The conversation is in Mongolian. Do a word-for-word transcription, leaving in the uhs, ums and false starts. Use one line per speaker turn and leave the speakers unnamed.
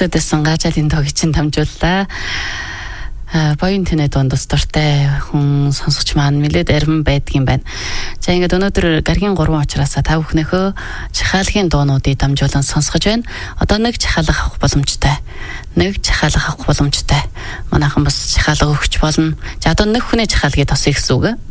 төгсөөдсэн гажаалын тоог чинь дамжууллаа. Боён тэнэ дондос дуртай хүн сонсогч маань нэлээд арим байдгийн байна. За ингээд өнөөдөр гаргийн гурван учраас та бүхнийхөө чахаалгийн дуунуудыг дамжуулан сонсгож байна. Одоо нэг чахаалга авах боломжтой. Нэг чахаалга авах боломжтой. Манайхан бас чахаалга өгч болно. За одоо нэг хүний чахаалгыг тосъё гэсэн үг.